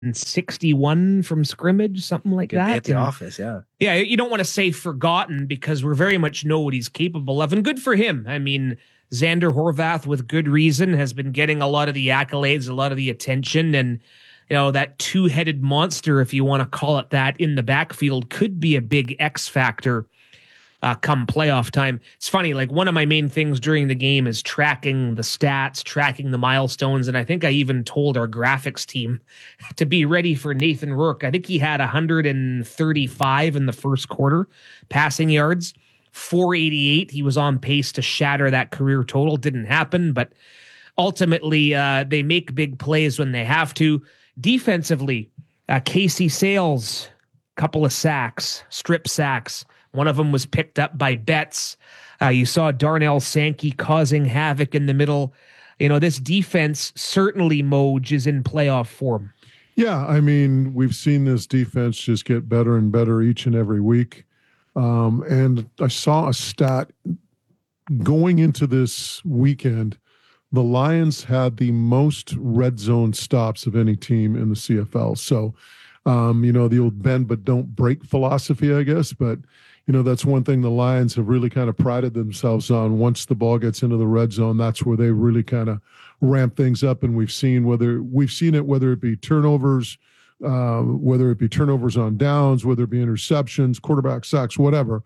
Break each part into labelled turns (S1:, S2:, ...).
S1: 61 from scrimmage, something like that.
S2: At the office, yeah.
S1: Yeah, you don't want to say forgotten because we very much know what he's capable of, and good for him. I mean, Xander Horvath, with good reason, has been getting a lot of the accolades, a lot of the attention, and that two-headed monster, if you want to call it that, in the backfield could be a big X factor come playoff time. It's funny, like one of my main things during the game is tracking the stats, tracking the milestones, and I think I even told our graphics team to be ready for Nathan Rourke. I think he had 135 in the first quarter passing yards, 488. He was on pace to shatter that career total. Didn't happen, but ultimately they make big plays when they have to. Defensively, Casey Sales, couple of sacks, strip sacks. One of them was picked up by Betts. You saw Darnell Sankey causing havoc in the middle. This defense certainly, Moj, is in playoff form.
S3: Yeah, I mean, we've seen this defense just get better and better each and every week. And I saw a stat going into this weekend. The Lions had the most red zone stops of any team in the CFL. So, the old bend but don't break philosophy, I guess. But, that's one thing the Lions have really kind of prided themselves on. Once the ball gets into the red zone, that's where they really kind of ramp things up. And we've seen whether it be turnovers, whether it be turnovers on downs, whether it be interceptions, quarterback sacks, whatever.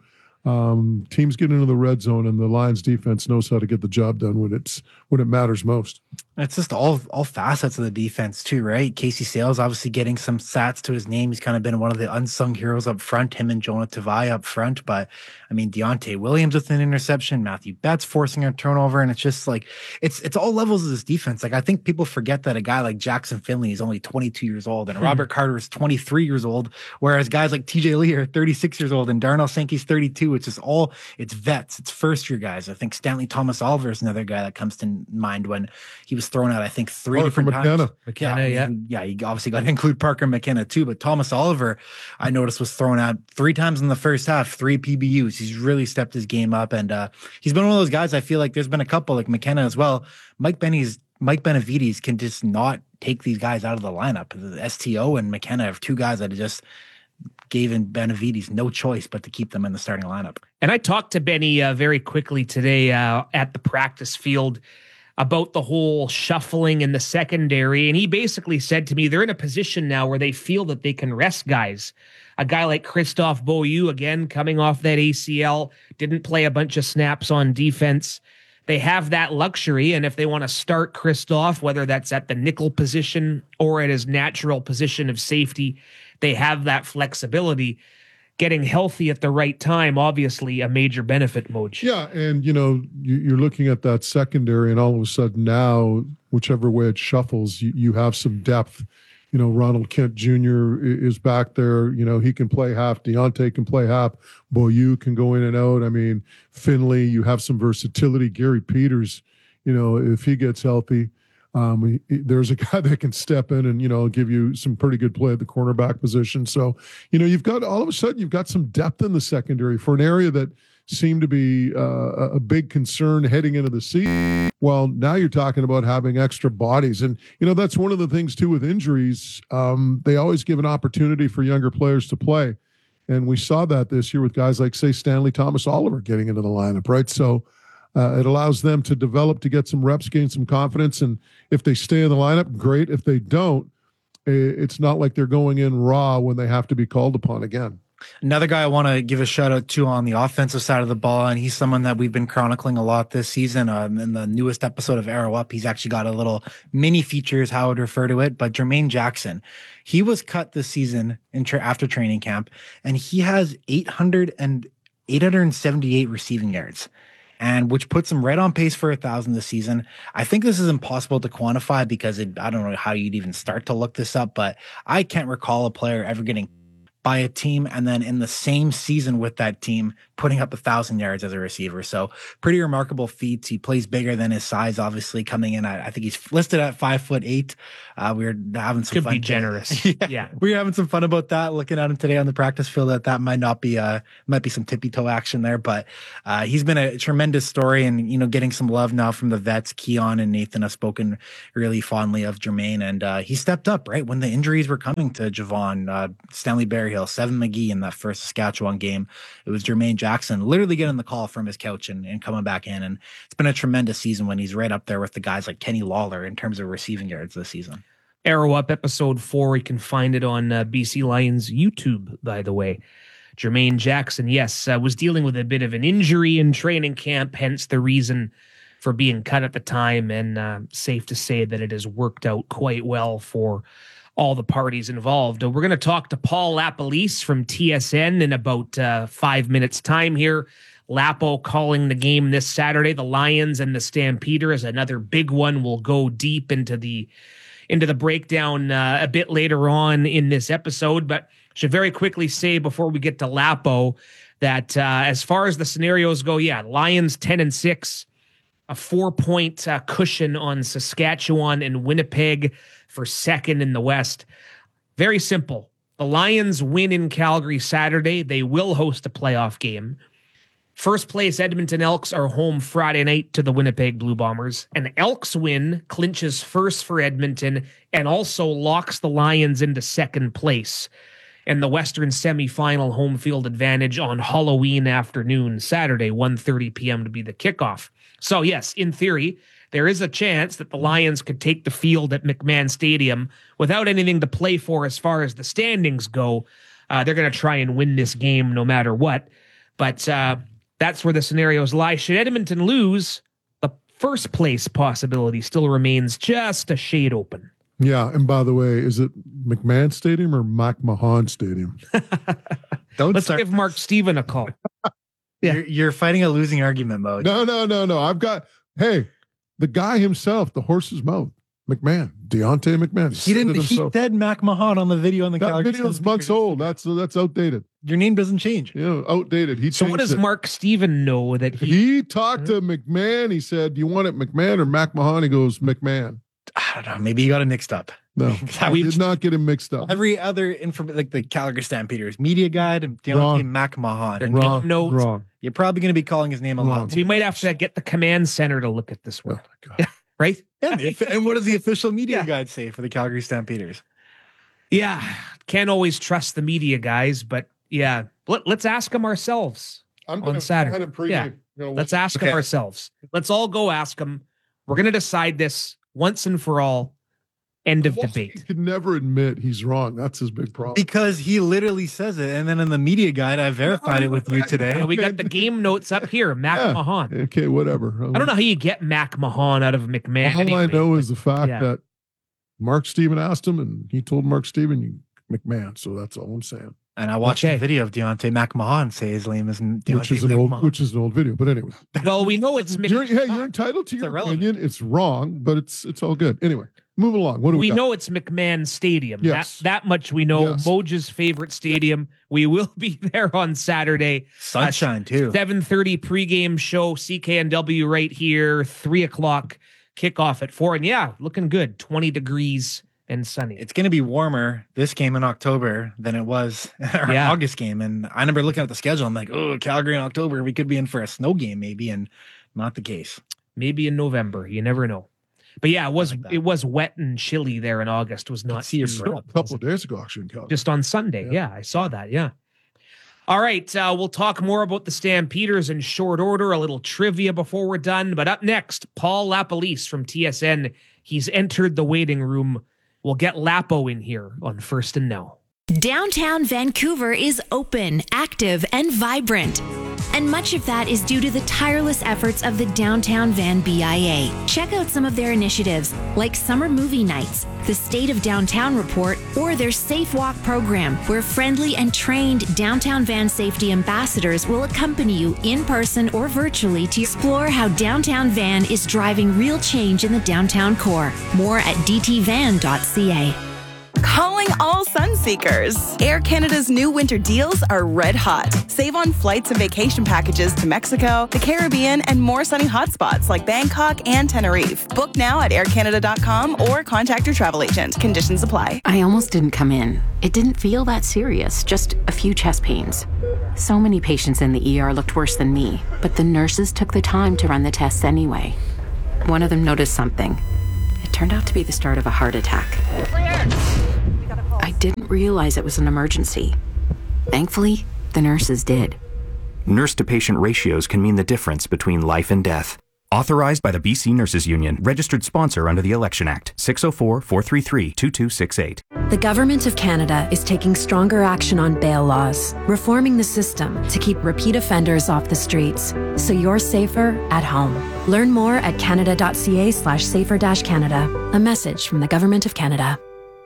S3: Teams get into the red zone, and the Lions defense knows how to get the job done when it matters most.
S2: It's just all facets of the defense too, right? Casey Sales obviously getting some stats to his name. He's kind of been one of the unsung heroes up front, him and Jonah Tavai up front. But I mean, Deontay Williams with an interception, Matthew Betts forcing a turnover. And it's just like, it's all levels of this defense. Like, I think people forget that a guy like Jackson Finley is only 22 years old and Robert Carter is 23 years old. Whereas guys like TJ Lee are 36 years old and Darnell Sankey's 32. It's just it's vets, it's first year guys. I think Stanley Thomas Oliver is another guy that comes to mind when he was thrown out, I think, three different times.
S1: McKenna,
S2: yeah. You obviously got to include Parker McKenna too, but Thomas Oliver, I noticed, was thrown out 3 times in the first half, 3 PBUs. He's really stepped his game up, and he's been one of those guys. I feel like there's been a couple like McKenna as well. Mike Benavides can just not take these guys out of the lineup. The STO and McKenna are 2 guys that just gave Benavides no choice but to keep them in the starting lineup.
S1: And I talked to Benny very quickly today at the practice field about the whole shuffling in the secondary. And he basically said to me, they're in a position now where they feel that they can rest guys. A guy like Christophe Beaulieu, again, coming off that ACL, didn't play a bunch of snaps on defense. They have that luxury, and if they want to start Christophe, whether that's at the nickel position or at his natural position of safety, they have that flexibility. Getting healthy at the right time, obviously a major benefit, Moj.
S3: Yeah, and you're looking at that secondary, and all of a sudden now, whichever way it shuffles, you have some depth. Ronald Kent Jr. is back there. He can play half. Deontay can play half. Beaulieu can go in and out. I mean, Finley, you have some versatility. Gary Peters, if he gets healthy, there's a guy that can step in and, give you some pretty good play at the cornerback position. So, you've got, all of a sudden, you've got some depth in the secondary for an area that seemed to be a big concern heading into the season. Well, now you're talking about having extra bodies. And, that's one of the things, too, with injuries. They always give an opportunity for younger players to play. And we saw that this year with guys like, say, Stanley Thomas Oliver getting into the lineup, right? So it allows them to develop, to get some reps, gain some confidence. And if they stay in the lineup, great. If they don't, it's not like they're going in raw when they have to be called upon again.
S2: Another guy I want to give a shout out to on the offensive side of the ball, and he's someone that we've been chronicling a lot this season. In the newest episode of Arrow Up, he's actually got a little mini feature, is how I would refer to it. But Jermaine Jackson, he was cut this season after training camp, and he has 878 receiving yards, and which puts him right on pace for 1,000 this season. I think this is impossible to quantify because I don't know how you'd even start to look this up, but I can't recall a player ever getting by a team and then in the same season with that team putting up 1,000 yards as a receiver. So pretty remarkable feats. He plays bigger than his size, obviously coming in at, I think he's listed at 5'8". We were having some fun.
S1: Could be generous. Yeah.
S2: We were having some fun about that, looking at him today on the practice field. That might not be, might be some tippy toe action there, but he's been a tremendous story, and, you know, getting some love now from the vets. Keon and Nathan have spoken really fondly of Jermaine, and he stepped up right when the injuries were coming to Javon, Stanley Berryhill, Seven McGee in that first Saskatchewan game. It was Jermaine Jackson literally getting the call from his couch and coming back in. And it's been a tremendous season when he's right up there with the guys like Kenny Lawler in terms of receiving yards this season.
S1: Arrow Up episode 4. You can find it on BC Lions YouTube, by the way. Jermaine Jackson, yes, was dealing with a bit of an injury in training camp, hence the reason for being cut at the time. And safe to say that it has worked out quite well for all the parties involved. We're going to talk to Paul LaPolice from TSN in about 5 minutes time here. Lapo calling the game this Saturday, the Lions and the Stampeders, another big one. We'll go deep into the breakdown a bit later on in this episode, but should very quickly say before we get to Lapo that as far as the scenarios go, yeah, Lions 10-6, a 4-point cushion on Saskatchewan and Winnipeg for second in the West. Very simple. The Lions win in Calgary Saturday. They will host a playoff game. First place Edmonton Elks are home Friday night to the Winnipeg Blue Bombers. An Elks win clinches first for Edmonton and also locks the Lions into second place. And the Western semifinal home field advantage on Halloween afternoon, Saturday, 1:30 p.m. to be the kickoff. So yes, in theory, there is a chance that the Lions could take the field at McMahon Stadium without anything to play for as far as the standings go. They're going to try and win this game no matter what. But that's where the scenarios lie. Should Edmonton lose, the first place possibility still remains just a shade open.
S3: Yeah, and by the way, is it McMahon Stadium or MacMahon Stadium?
S1: Let's give Mark Steven a call.
S2: Yeah. You're fighting a losing argument mode.
S3: No. I've got, hey, the guy himself, the horse's mouth, McMahon, Deontay McMahon.
S2: He said MacMahon on the video on the Calgary.
S3: That video's months old. That's outdated.
S2: Your name doesn't change.
S3: Yeah, outdated.
S1: So what does Mark Steven know that
S3: he talked to McMahon? He said, "Do you want it McMahon or MacMahon?" He goes, "McMahon."
S2: I don't know. Maybe you got it mixed up.
S3: No, we did not get him mixed up.
S2: Every other information, like the Calgary Stampeders media guide, and Deontay MacMahon.
S3: Wrong.
S2: You're probably going to be calling his name a lot.
S1: So we might have to get the command center to look at this one.
S3: Oh, God.
S1: Right?
S2: And what does the official media guide say for the Calgary Stampeders?
S1: Yeah, can't always trust the media guys, but yeah, let's ask them ourselves on Saturday. Let's ask them ourselves. Let's all go ask them. We're going to decide this once and for all. End of debate.
S3: He could never admit he's wrong. That's his big problem.
S2: Because he literally says it. And then in the media guide, I verified it with you today.
S1: We got the game notes up here. MacMahon.
S3: Yeah. Okay, whatever.
S1: I don't know how you get MacMahon out of McMahon.
S3: All I know is the fact that Mark Steven asked him, and he told Mark Steven, McMahon. So that's all I'm saying.
S2: And I watched the video of Deontay MacMahon say his name is Deontay
S3: which is an old video. But anyway.
S1: Well, we know it's
S3: you're entitled to your opinion. It's wrong, but it's all good. Anyway. Moving along. What do we got?
S1: know it's McMahon Stadium.
S3: Yes.
S1: That much we know. Yes. Moja's favorite stadium. We will be there on Saturday.
S2: Sunshine too.
S1: 7:30 pregame show. CKNW right here. 3:00 kickoff at 4. And yeah, looking good. 20 degrees and sunny.
S2: It's going to be warmer this game in October than it was our August game. And I remember looking at the schedule. I'm like, oh, Calgary in October. We could be in for a snow game maybe, and not the case.
S1: Maybe in November. You never know. But yeah, it was wet and chilly there in August. Was not
S3: a couple of days ago, actually, in Calgary.
S1: Just on Sunday. Yeah, I saw that. Yeah. All right, we'll talk more about the Stampeders in short order. A little trivia before we're done. But up next, Paul LaPolice from TSN. He's entered the waiting room. We'll get Lapo in here on First and Now.
S4: Downtown Vancouver is open, active, and vibrant. And much of that is due to the tireless efforts of the Downtown Van BIA. Check out some of their initiatives, like summer movie nights, the State of Downtown Report, or their Safe Walk program, where friendly and trained Downtown Van safety ambassadors will accompany you in person or virtually to explore how Downtown Van is driving real change in the downtown core. More at dtvan.ca.
S5: Calling all sun seekers. Air Canada's new winter deals are red hot. Save on flights and vacation packages to Mexico, the Caribbean, and more sunny hotspots like Bangkok and Tenerife. Book now at aircanada.com or contact your travel agent. Conditions apply.
S6: I almost didn't come in. It didn't feel that serious, just a few chest pains. So many patients in the ER looked worse than me, but the nurses took the time to run the tests anyway. One of them noticed something. It turned out to be the start of a heart attack. I didn't realize it was an emergency. Thankfully, the nurses did.
S7: Nurse-to-patient ratios can mean the difference between life and death. Authorized by the BC Nurses Union, registered sponsor under the Election Act, 604-433-2268.
S8: The Government of Canada is taking stronger action on bail laws, reforming the system to keep repeat offenders off the streets, so you're safer at home. Learn more at canada.ca/safer-canada. A message from the Government of Canada.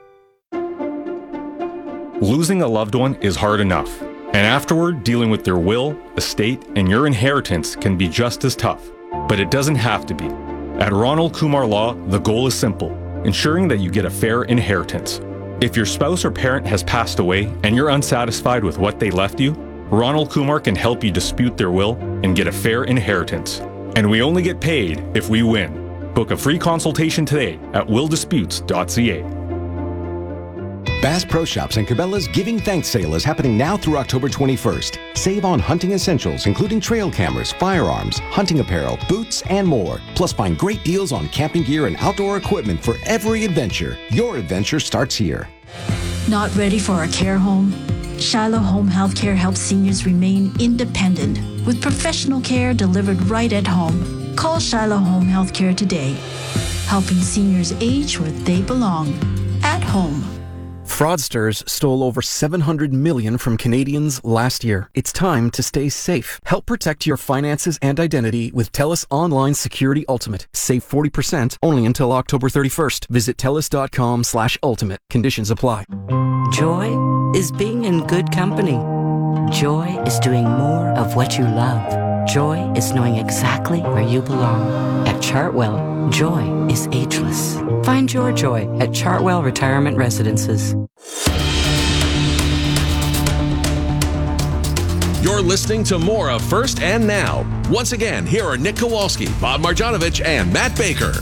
S9: Losing a loved one is hard enough, and afterward, dealing with their will, estate, and your inheritance can be just as tough. But it doesn't have to be. At Ronald Kumar Law, the goal is simple: ensuring that you get a fair inheritance. If your spouse or parent has passed away and you're unsatisfied with what they left you, Ronald Kumar can help you dispute their will and get a fair inheritance. And we only get paid if we win. Book a free consultation today at willdisputes.ca.
S10: Bass Pro Shops and Cabela's Giving Thanks sale is happening now through October 21st. Save on hunting essentials, including trail cameras, firearms, hunting apparel, boots, and more. Plus, find great deals on camping gear and outdoor equipment for every adventure. Your adventure starts here.
S11: Not ready for a care home? Shiloh Home Healthcare helps seniors remain independent with professional care delivered right at home. Call Shiloh Home Healthcare today, helping seniors age where they belong, at home.
S12: Fraudsters stole over $700 million from Canadians last year. It's time to stay safe. Help protect your finances and identity with TELUS Online Security Ultimate. Save 40% only until October 31st. Visit TELUS.com/ultimate. Conditions apply.
S13: Joy is being in good company. Joy is doing more of what you love. Joy is knowing exactly where you belong. At Chartwell, joy is ageless. Find your joy at Chartwell Retirement Residences.
S14: You're listening to more of First and Now. Once again, here are Nick Kowalski, Bob Marjanovic, and Matt Baker.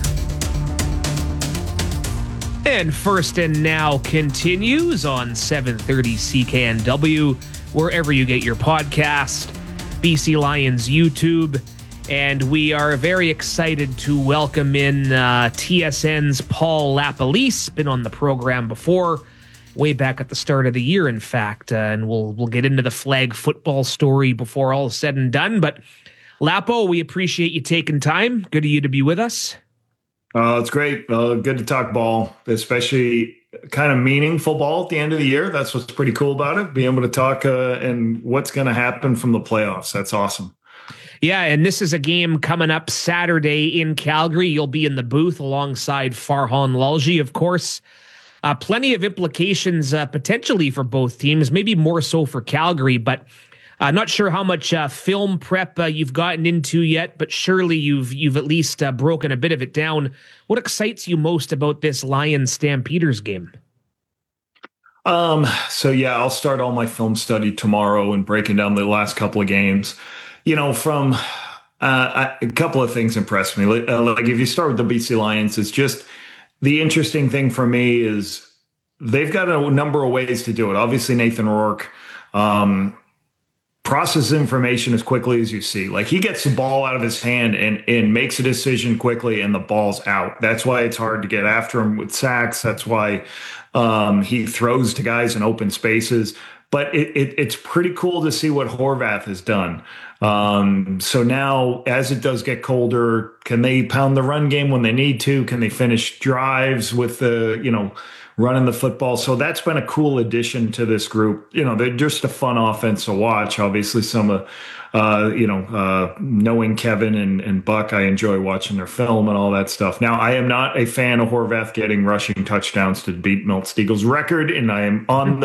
S1: And First and Now continues on 730 CKNW, wherever you get your podcast, BC Lions YouTube. And we are very excited to welcome in TSN's Paul LaPolice. Been on the program before, way back at the start of the year, in fact. And we'll get into the flag football story before all is said and done. But Lapo, we appreciate you taking time. Good of you to be with us.
S15: It's great. Good to talk ball, especially kind of meaningful ball at the end of the year. That's what's pretty cool about it. Being able to talk and what's going to happen from the playoffs. That's awesome.
S1: Yeah, and this is a game coming up Saturday in Calgary. You'll be in the booth alongside Farhan Lalji, of course. Plenty of implications potentially for both teams, maybe more so for Calgary, but not sure how much film prep you've gotten into yet, but surely you've at least broken a bit of it down. What excites you most about this Lions Stampeders game?
S15: So yeah, I'll start all my film study tomorrow and breaking down the last couple of games. You know, from a couple of things impressed me. Like if you start with the BC Lions, it's just the interesting thing for me is they've got a number of ways to do it. Obviously, Nathan Rourke processes information as quickly as you see. Like he gets the ball out of his hand and makes a decision quickly, and the ball's out. That's why it's hard to get after him with sacks. That's why he throws to guys in open spaces. But it's pretty cool to see what Horvath has done. So now, as it does get colder, can they pound the run game when they need to? Can they finish drives with running the football? So that's been a cool addition to this group. You know, they're just a fun offense to watch. Obviously, knowing Kevin and Buck, I enjoy watching their film and all that stuff. Now, I am not a fan of Horvath getting rushing touchdowns to beat Milt Steagle's record, and I am on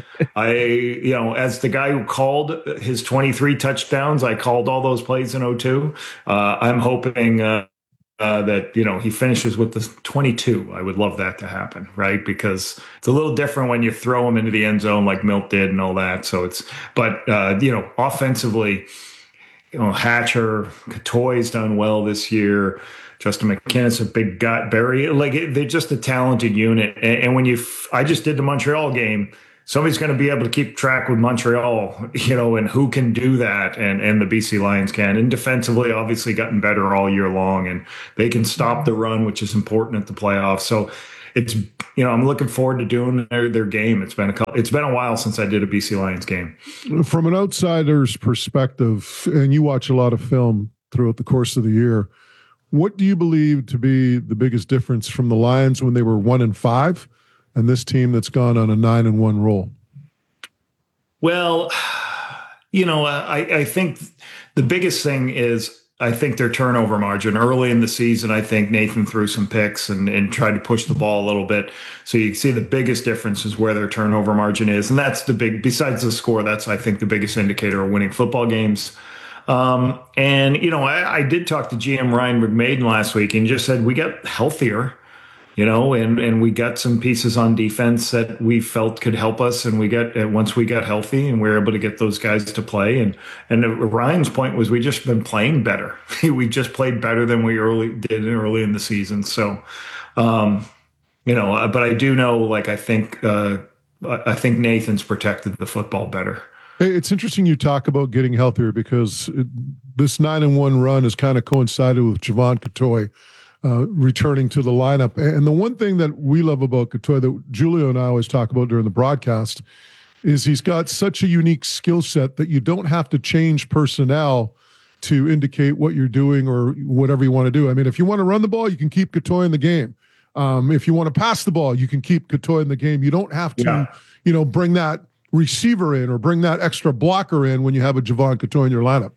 S15: as the guy who called his 23 touchdowns, I called all those plays in 2002. I'm hoping that, he finishes with the 22. I would love that to happen, right? Because it's a little different when you throw him into the end zone like Milt did and all that. So offensively, Hatcher, Katoy's done well this year. Justin McKinnis, a big guy. Barry, they're just a talented unit. And when I just did the Montreal game, somebody's going to be able to keep track with Montreal, and who can do that, and the BC Lions can. And defensively, obviously, gotten better all year long, and they can stop the run, which is important at the playoffs. So it's, I'm looking forward to doing their game. It's been a while since I did a BC Lions game.
S3: From an outsider's perspective, and you watch a lot of film throughout the course of the year, what do you believe to be the biggest difference from the Lions when they were 1-5? And this team that's gone on a 9-1 roll?
S15: Well, I think the biggest thing is, I think their turnover margin. Early in the season, I think Nathan threw some picks and tried to push the ball a little bit. So you see the biggest difference is where their turnover margin is. And that's besides the score, that's, I think, the biggest indicator of winning football games. I did talk to GM Ryan McMaden last week and just said we got healthier. And we got some pieces on defense that we felt could help us. And once we got healthy and we were able to get those guys to play. And Ryan's point was we just been playing better. We just played better than we did early in the season. So, but I do know, I think Nathan's protected the football better.
S3: It's interesting you talk about getting healthier because this 9-1 run has kind of coincided with Jevon Catoy returning to the lineup. And the one thing that we love about Catoy that Julio and I always talk about during the broadcast is he's got such a unique skill set that you don't have to change personnel to indicate what you're doing or whatever you want to do. I mean, if you want to run the ball, you can keep Catoy in the game. If you want to pass the ball, you can keep Catoy in the game. You don't have to, bring that receiver in or bring that extra blocker in when you have a Jevon Catoy in your lineup.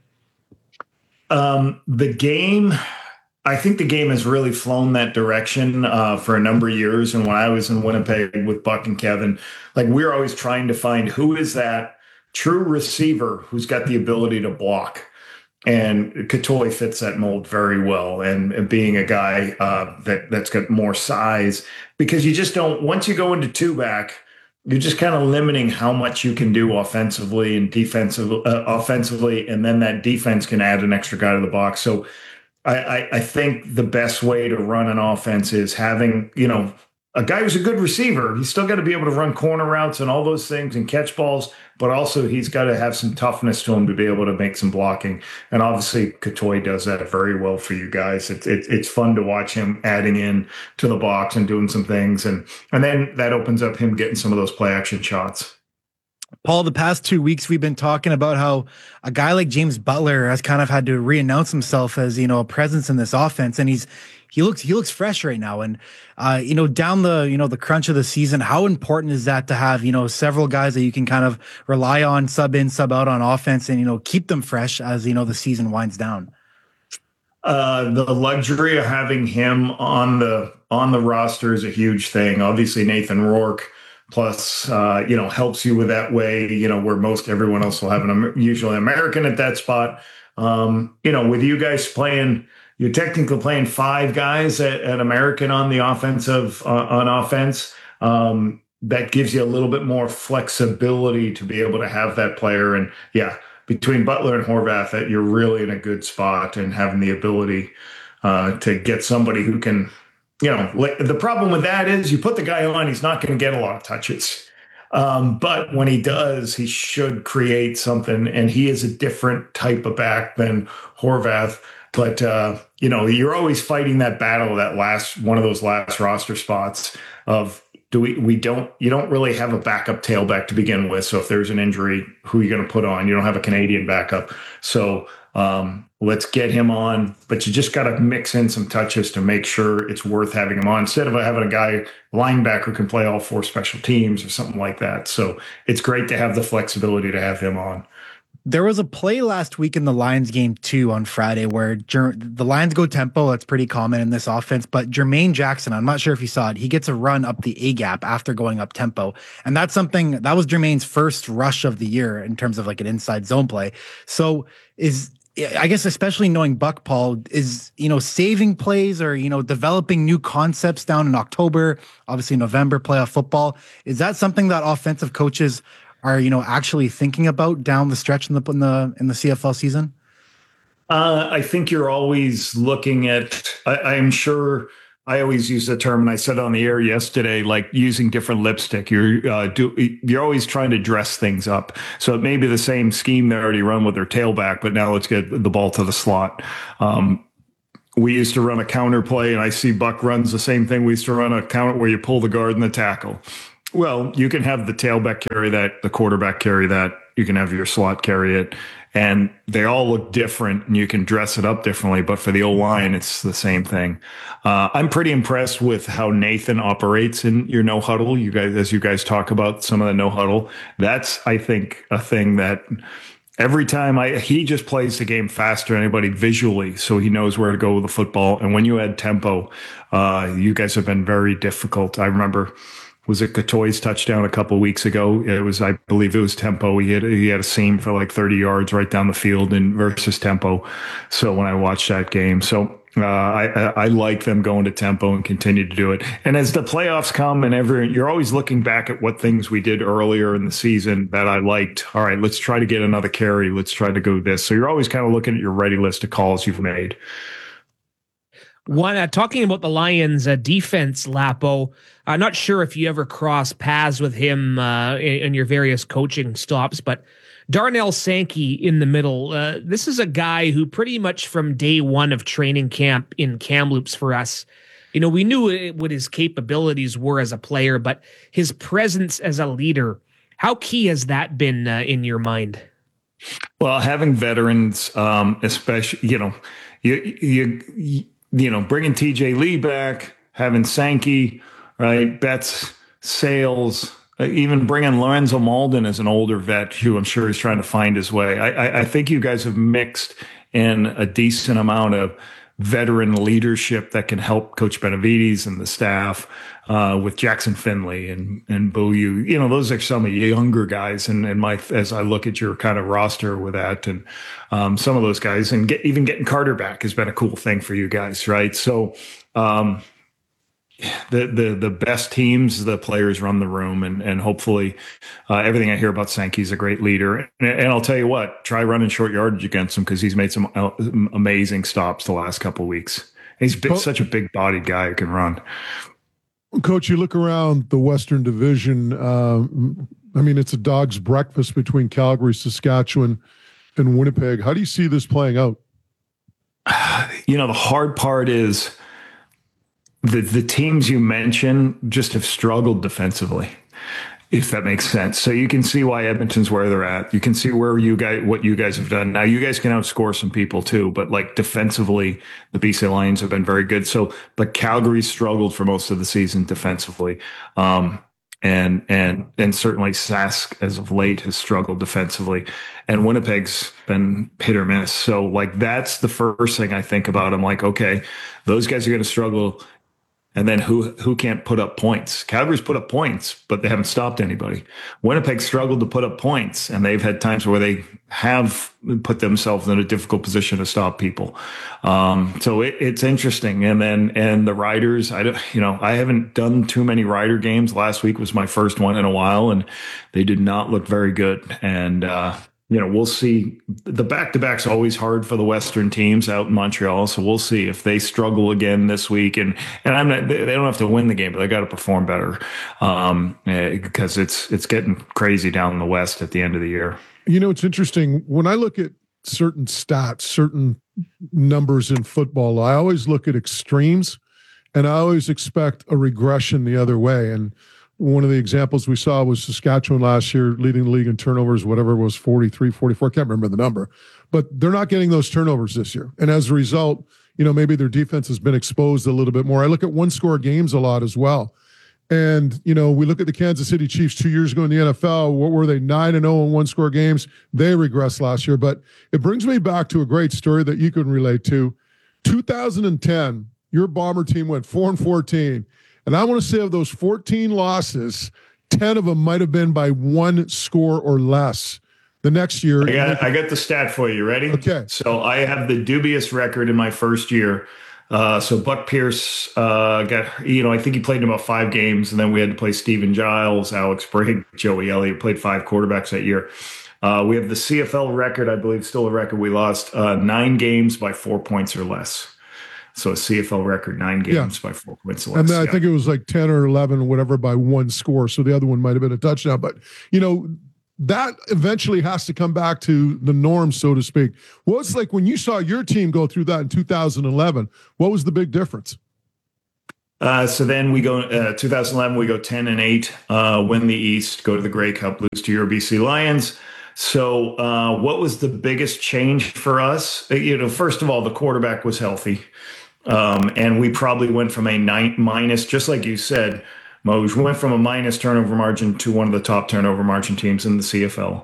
S15: I think the game has really flown that direction for a number of years. And when I was in Winnipeg with Buck and Kevin, we're always trying to find who is that true receiver who's got the ability to block. And Catoy fits that mold very well. And being a guy that's got more size, because you just don't, once you go into two-back, you're just kind of limiting how much you can do offensively and offensively, and then that defense can add an extra guy to the box. So I think the best way to run an offense is having, a guy who's a good receiver. He's still got to be able to run corner routes and all those things and catch balls, but also he's got to have some toughness to him to be able to make some blocking. And obviously Catoy does that very well for you guys. It's fun to watch him adding in to the box and doing some things. And then that opens up him getting some of those play action shots.
S2: Paul, the past 2 weeks, we've been talking about how a guy like James Butler has kind of had to re-announce himself as, a presence in this offense. And he looks fresh right now. And, down the crunch of the season, how important is that to have, several guys that you can kind of rely on, sub in, sub out on offense and, keep them fresh as, the season winds down?
S15: The luxury of having him on the roster is a huge thing. Obviously, Nathan Rourke, plus, helps you with that way, where most everyone else will have usually American at that spot. With you guys playing, you're technically playing five guys at American on the offensive, on offense. That gives you a little bit more flexibility to be able to have that player. And between Butler and Horvath, you're really in a good spot and having the ability to get somebody who can, the problem with that is you put the guy on, he's not going to get a lot of touches. But when he does, he should create something, and he is a different type of back than Horvath. But, you're always fighting that battle, one of those last roster spots of you don't really have a backup tailback to begin with. So if there's an injury, who are you going to put on? You don't have a Canadian backup. So, let's get him on, but you just got to mix in some touches to make sure it's worth having him on instead of having a guy linebacker who can play all four special teams or something like that. So it's great to have the flexibility to have him on.
S2: There was a play last week in the Lions game too on Friday where the Lions go tempo. That's pretty common in this offense, but Jermaine Jackson, I'm not sure if you saw it, he gets a run up the A gap after going up tempo. And that was Jermaine's first rush of the year in terms of an inside zone play. So is I guess especially knowing Buck, Paul, is, saving plays or, developing new concepts down in October, obviously November playoff football. Is that something that offensive coaches are, actually thinking about down the stretch in the CFL season?
S15: I think you're always looking at, I'm sure I always use the term, and I said on the air yesterday, like using different lipstick. You're always trying to dress things up. So it may be the same scheme they already run with their tailback, but now let's get the ball to the slot. We used to run a counter play, and I see Buck runs the same thing. We used to run a counter where you pull the guard and the tackle. Well, you can have the tailback carry that, the quarterback carry that. You can have your slot carry it. And they all look different, and you can dress it up differently. But for the O-line, it's the same thing. I'm pretty impressed with how Nathan operates in your no huddle. You guys, as you guys talk about some of the no huddle, that's, I think, a thing that every time he just plays the game faster than anybody visually, so he knows where to go with the football. And when you add tempo, you guys have been very difficult. I remember, was it Katoy's touchdown a couple of weeks ago? I believe it was tempo. He had a seam for like 30 yards right down the field versus tempo. So when I watched that game, I like them going to tempo and continue to do it. And as the playoffs come and you're always looking back at what things we did earlier in the season that I liked. All right, let's try to get another carry. Let's try to go this. So you're always kind of looking at your ready list of calls you've made.
S1: Talking about the Lions defense, Lapo, I'm not sure if you ever cross paths with him in your various coaching stops, but Darnell Sankey in the middle. This is a guy who pretty much from day one of training camp in Kamloops for us, we knew what his capabilities were as a player, but his presence as a leader, how key has that been in your mind?
S15: Well, having veterans, especially, bringing TJ Lee back, having Sankey, right? Betts, Sales, even bringing Lorenzo Malden as an older vet who I'm sure is trying to find his way. I think you guys have mixed in a decent amount of veteran leadership that can help Coach Benavides and the staff with Jackson Finley and Boo. Those are some of the younger guys. And as I look at your kind of roster with that and some of those guys, and even getting Carter back has been a cool thing for you guys, right? So the best teams, the players run the room, and hopefully everything I hear about Sankey's a great leader. And I'll tell you what, try running short yardage against him because he's made some amazing stops the last couple of weeks. He's such a big-bodied guy who can run.
S3: Coach, you look around the Western Division. It's a dog's breakfast between Calgary, Saskatchewan, and Winnipeg. How do you see this playing out?
S15: The hard part is the teams you mentioned just have struggled defensively, if that makes sense. So you can see why Edmonton's where they're at. You can see what you guys have done. Now you guys can outscore some people too, but like defensively, the BC Lions have been very good. But Calgary struggled for most of the season defensively. And certainly Sask as of late has struggled defensively, and Winnipeg's been hit or miss. So like, that's the first thing I think about. I'm like, okay, those guys are going to struggle. And then who can't put up points? Calgary's put up points, but they haven't stopped anybody. Winnipeg struggled to put up points, and they've had times where they have put themselves in a difficult position to stop people. So it's interesting. And the Riders, I haven't done too many Rider games. Last week was my first one in a while, and they did not look very good. And we'll see. The back-to-back's always hard for the Western teams out in Montreal, so we'll see if they struggle again this week. And they don't have to win the game, but they got to perform better because it's getting crazy down in the West at the end of the year.
S3: It's interesting. When I look at certain stats, certain numbers in football, I always look at extremes, and I always expect a regression the other way. And one of the examples we saw was Saskatchewan last year, leading the league in turnovers, whatever it was, 43, 44. I can't remember the number. But they're not getting those turnovers this year. And as a result, maybe their defense has been exposed a little bit more. I look at one-score games a lot as well. And, we look at the Kansas City Chiefs 2 years ago in the NFL. What were they, 9-0 in one-score games? They regressed last year. But it brings me back to a great story that you can relate to. 2010, your Bomber team went 4-14. And I want to say of those 14 losses, 10 of them might have been by one score or less. The next year,
S15: I got the stat for you. Ready?
S3: Okay.
S15: So I have the dubious record in my first year. So Buck Pierce got, I think he played in about 5 games, and then we had to play Steven Giles, Alex Brigg, Joey Elliott, played 5 quarterbacks that year. We have the CFL record, I believe, still a record. We lost 9 games by 4 points or less. So a CFL record, 9 games by 4 points or less.
S3: And then I think it was like 10 or 11 or whatever by 1 score. So the other one might have been a touchdown. But, that eventually has to come back to the norm, so to speak. What's like when you saw your team go through that in 2011? What was the big difference?
S15: So then we go 2011. We go 10-8, win the East, go to the Grey Cup, lose to your BC Lions. So what was the biggest change for us? First of all, the quarterback was healthy, and we probably went from a minus, just like you said. We went from a minus turnover margin to one of the top turnover margin teams in the CFL.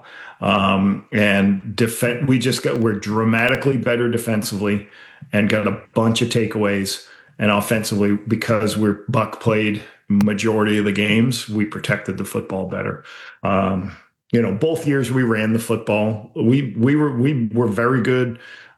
S15: We're dramatically better defensively and got a bunch of takeaways. And offensively, because Buck played majority of the games, we protected the football better. Both years we ran the football. We were very good.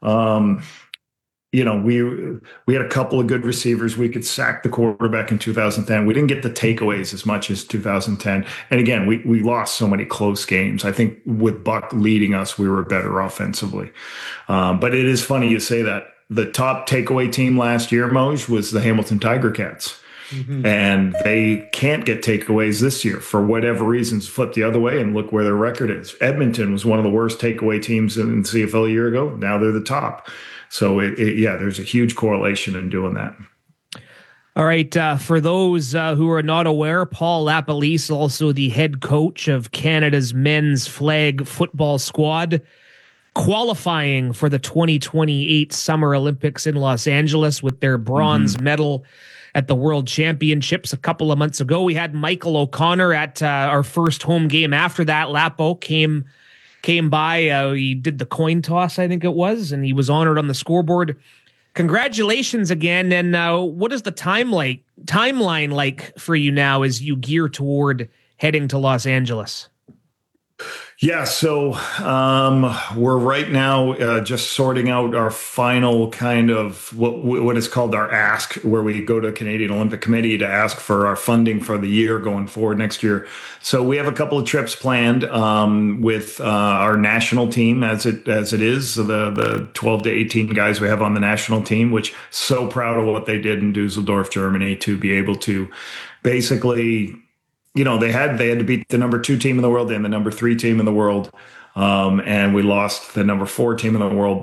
S15: We had a couple of good receivers. We could sack the quarterback in 2010. We didn't get the takeaways as much as 2010. And again, we lost so many close games. I think with Buck leading us, we were better offensively. But it is funny you say that. The top takeaway team last year, Moj, was the Hamilton Tiger Cats. Mm-hmm. And they can't get takeaways this year for whatever reasons. Flip the other way and look where their record is. Edmonton was one of the worst takeaway teams in the CFL a year ago. Now they're the top. So, there's a huge correlation in doing that.
S1: All right. For those who are not aware, Paul Lapalisse, also the head coach of Canada's men's flag football squad, qualifying for the 2028 Summer Olympics in Los Angeles with their bronze medal at the World Championships a couple of months ago. We had Michael O'Connor at our first home game. After that, Lapo came by. He did the coin toss, I think it was, and he was honored on the scoreboard. Congratulations again. And what is the timeline like for you now as you gear toward heading to Los Angeles?
S15: Yeah, so we're right now just sorting out our final kind of what is called our ask, where we go to Canadian Olympic Committee to ask for our funding for the year going forward next year. So we have a couple of trips planned with our national team as it is, the 12 to 18 guys we have on the national team, which so proud of what they did in Dusseldorf, Germany, to be able to basically – they had to beat the number 2 team in the world and the number 3 team in the world, and we lost the number 4 team in the world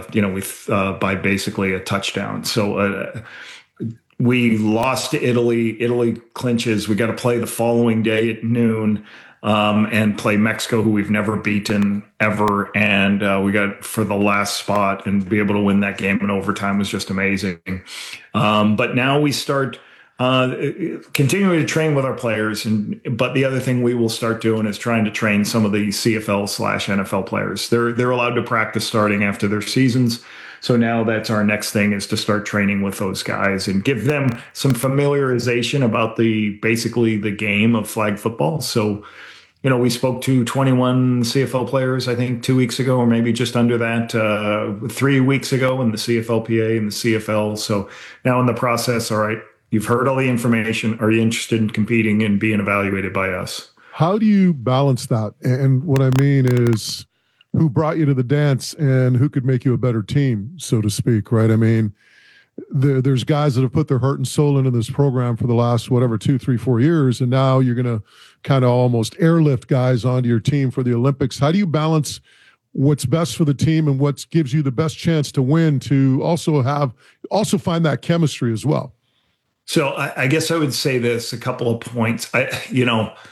S15: by basically a touchdown. So we lost to Italy. Italy clinches. We got to play the following day at noon and play Mexico, who we've never beaten ever, and we got for the last spot and be able to win that game in overtime was just amazing. But now we start. Continuing to train with our players, but the other thing we will start doing is trying to train some of the CFL/NFL players. They're allowed to practice starting after their seasons, so now that's our next thing, is to start training with those guys and give them some familiarization about basically the game of flag football. So, we spoke to 21 CFL players, I think 2 weeks ago, or maybe just under that, 3 weeks ago in the CFLPA and the CFL. So now in the process, all right. You've heard all the information. Are you interested in competing and being evaluated by us?
S3: How do you balance that? And what I mean is, who brought you to the dance and who could make you a better team, so to speak, right? I mean, there's guys that have put their heart and soul into this program for the last, 2, 3, 4 years, and now you're going to kind of almost airlift guys onto your team for the Olympics. How do you balance what's best for the team and what gives you the best chance to win, to also find that chemistry as well?
S15: So I guess I would say this, a couple of points. We're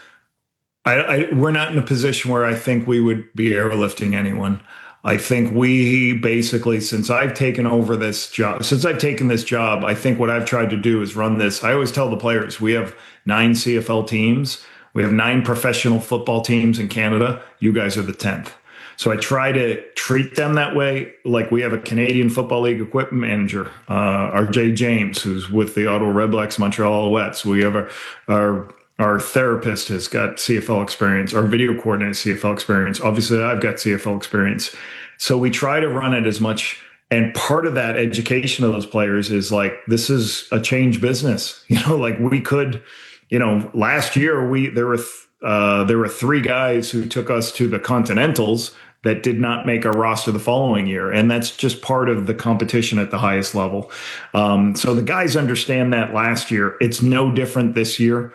S15: not in a position where I think we would be airlifting anyone. I think we basically, since I've taken this job, I think what I've tried to do is run this. I always tell the players, we have 9 CFL teams. We have 9 professional football teams in Canada. You guys are the 10th. So I try to treat them that way. Like we have a Canadian Football League equipment manager, RJ James, who's with the Ottawa Redblacks, Montreal Alouettes. We have our Our therapist has got CFL experience. Our video coordinator has CFL experience. Obviously, I've got CFL experience. So we try to run it as much. And part of that education of those players is like, this is a change business. Like we could, last year there were 3 guys who took us to the Continentals that did not make our roster the following year. And that's just part of the competition at the highest level. So the guys understand that last year. It's no different this year.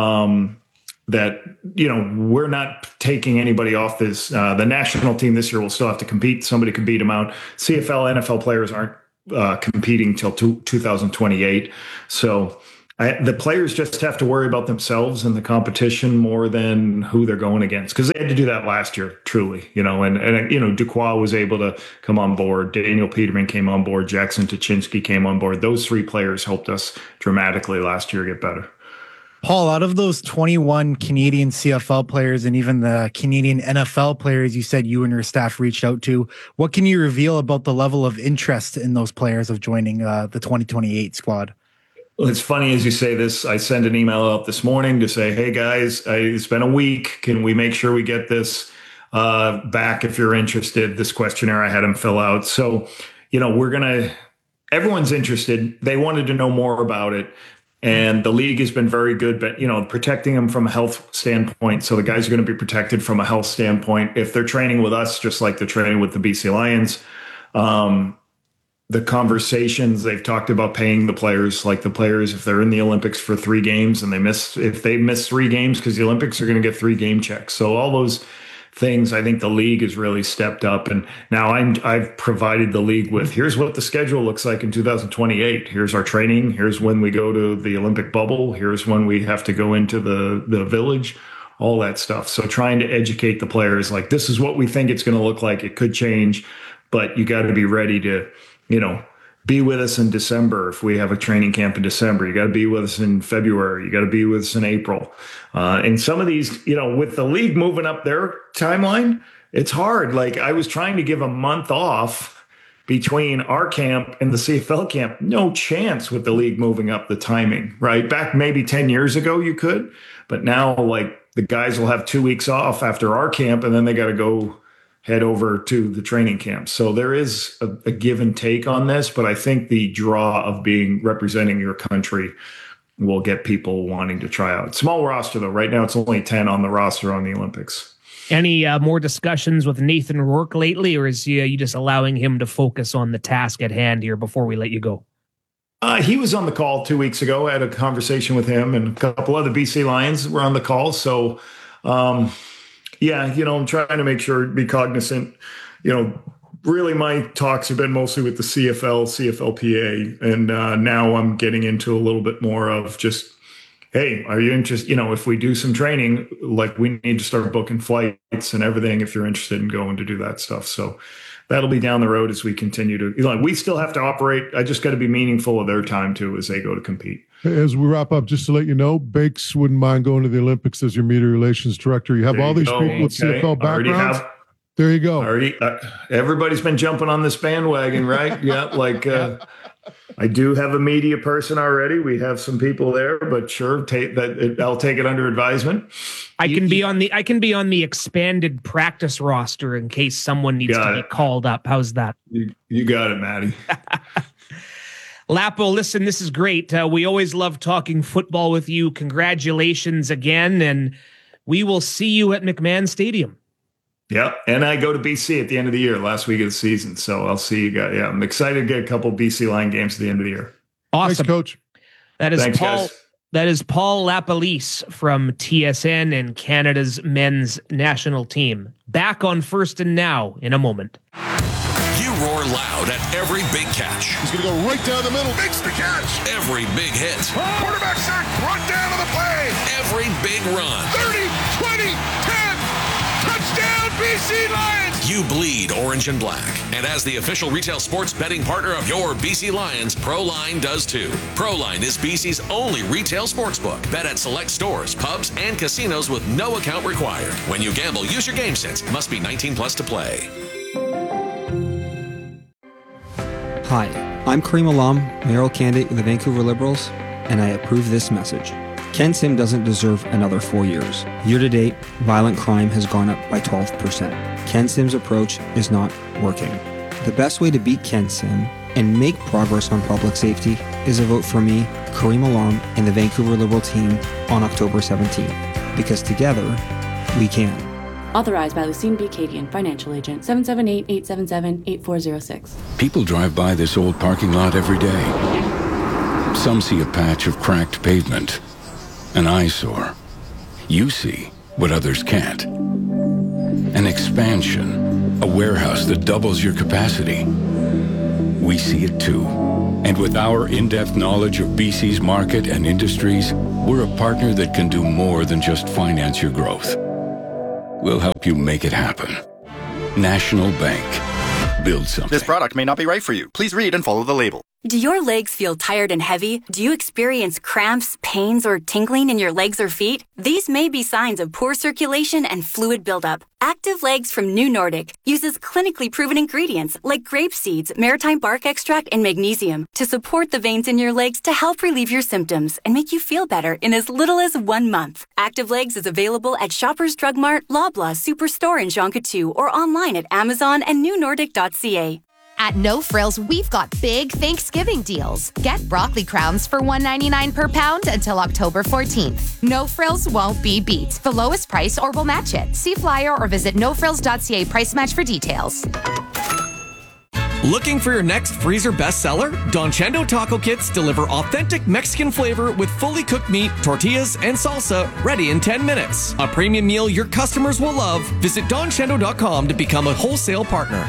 S15: That, we're not taking anybody off this. The national team this year will still have to compete. Somebody can beat them out. CFL, NFL players aren't competing till 2028. So the players just have to worry about themselves and the competition more than who they're going against, because they had to do that last year, truly. And Duquois was able to come on board. Daniel Peterman came on board. Jackson Tuchinski came on board. Those 3 players helped us dramatically last year get better.
S2: Paul, out of those 21 Canadian CFL players and even the Canadian NFL players you said you and your staff reached out to, what can you reveal about the level of interest in those players of joining the 2028 squad?
S15: Well, it's funny as you say this. I sent an email out this morning to say, hey, guys, it's been a week. Can we make sure we get this back if you're interested? This questionnaire I had them fill out. So, everyone's interested. They wanted to know more about it. And the league has been very good, but, protecting them from a health standpoint. So the guys are going to be protected from a health standpoint. If they're training with us, just like they're training with the BC Lions, the conversations they've talked about paying the players, like the players, if they're in the Olympics for 3 games and if they miss 3 games, because the Olympics are going to get 3 game checks. So all those things, I think the league has really stepped up. And now I've provided the league with, here's what the schedule looks like in 2028. Here's our training. Here's when we go to the Olympic bubble. Here's when we have to go into the village, all that stuff. So trying to educate the players, like, this is what we think it's going to look like. It could change, but you got to be ready to, be with us in December. If we have a training camp in December, you got to be with us in February. You got to be with us in April. And some of these, with the league moving up their timeline, it's hard. Like, I was trying to give a month off between our camp and the CFL camp. No chance with the league moving up the timing, right? Back maybe 10 years ago, you could, but now, like, the guys will have 2 weeks off after our camp, and then they got to go head over to the training camp. So there is a give and take on this, but I think the draw of representing your country will get people wanting to try out. Small roster though. Right now it's only 10 on the roster on the Olympics.
S1: Any more discussions with Nathan Rourke lately, or is you just allowing him to focus on the task at hand here before we let you go?
S15: He was on the call 2 weeks ago. I had a conversation with him, and a couple other BC Lions were on the call. So, yeah, I'm trying to make sure, be cognizant. Really my talks have been mostly with the CFL, CFLPA, and now I'm getting into a little bit more of just, hey, are you interested? If we do some training, like, we need to start booking flights and everything if you're interested in going to do that stuff. So that'll be down the road as we continue to, we still have to operate. I just got to be meaningful of their time too as they go to compete.
S3: As we wrap up, just to let you know, Bakes wouldn't mind going to the Olympics as your media relations director. You have all these people with CFL backgrounds. There you go.
S15: Everybody's been jumping on this bandwagon, right? Yeah, I do have a media person already. We have some people there, but sure, I'll take it under advisement.
S1: I can be on the expanded practice roster in case someone needs to be called up. How's that?
S15: You got it, Matty.
S1: Lapo, listen, this is great. We always love talking football with you. Congratulations again, and we will see you at McMahon Stadium.
S15: Yeah, and I go to BC at the end of the year, last week of the season, so I'll see you guys. Yeah, I'm excited to get a couple BC Lion games at the end of the year.
S1: Awesome.
S3: Thanks, Coach.
S1: Thanks, Paul. Guys. That is Paul LaPolice from TSN and Canada's men's national team. Back on First and Now in a moment.
S14: You roar loud at every big catch.
S16: He's going to go right down the middle. Makes the catch.
S14: Every big hit.
S16: Quarterback sack. Brought down on the play.
S14: Every big run.
S16: 30, 20, 10. Touchdown, BC Lions.
S14: You bleed orange and black. And as the official retail sports betting partner of your BC Lions, ProLine does too. ProLine is BC's only retail sportsbook. Bet at select stores, pubs, and casinos with no account required. When you gamble, use your game sense. Must be 19 plus to play.
S17: Hi, I'm Kareem Alam, mayoral candidate with the Vancouver Liberals, and I approve this message. Ken Sim doesn't deserve another 4 years. Year to date, violent crime has gone up by 12%. Ken Sim's approach is not working. The best way to beat Ken Sim and make progress on public safety is a vote for me, Kareem Alam, and the Vancouver Liberal team on October 17th. Because together, we can.
S18: Authorized by Lucine B. Cadian, Financial Agent, 778-877-8406.
S19: People drive by this old parking lot every day. Some see a patch of cracked pavement, an eyesore. You see what others can't. An expansion, a warehouse that doubles your capacity. We see it too. And with our in-depth knowledge of BC's market and industries, we're a partner that can do more than just finance your growth. We'll help you make it happen. National Bank. Build something.
S20: This product may not be right for you. Please read and follow the label.
S21: Do your legs feel tired and heavy? Do you experience cramps, pains, or tingling in your legs or feet? These may be signs of poor circulation and fluid buildup. Active Legs from New Nordic uses clinically proven ingredients like grape seeds, maritime bark extract, and magnesium to support the veins in your legs to help relieve your symptoms and make you feel better in as little as 1 month. Active Legs is available at Shoppers Drug Mart, Loblaw Superstore in Jonquière, or online at Amazon and newnordic.ca.
S22: At No Frills, we've got big Thanksgiving deals. Get broccoli crowns for $1.99 per pound until October 14th. No Frills won't be beat. The lowest price or we'll match it. See flyer or visit nofrills.ca price match for details.
S23: Looking for your next freezer bestseller? Don Chendo Taco Kits deliver authentic Mexican flavor with fully cooked meat, tortillas, and salsa ready in 10 minutes. A premium meal your customers will love. Visit donchendo.com to become a wholesale partner.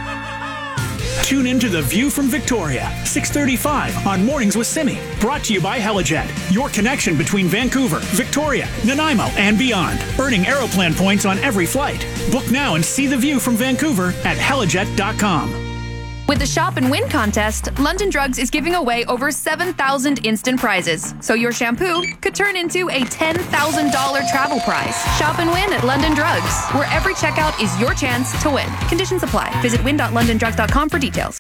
S24: Tune in to The View from Victoria, 6:35 on Mornings with Simi. Brought to you by Helijet, your connection between Vancouver, Victoria, Nanaimo, and beyond. Earning Aeroplan points on every flight. Book now and see The View from Vancouver at helijet.com.
S25: With the Shop and Win contest, London Drugs is giving away over 7,000 instant prizes. So your shampoo could turn into a $10,000 travel prize. Shop and win at London Drugs, where every checkout is your chance to win. Conditions apply. Visit win.londondrugs.com for details.